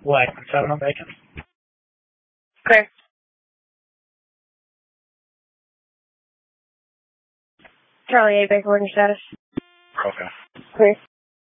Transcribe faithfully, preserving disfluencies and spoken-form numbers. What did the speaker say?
What? seven on bacon? Okay. Charlie eight, Bacon, status. Okay. Clear.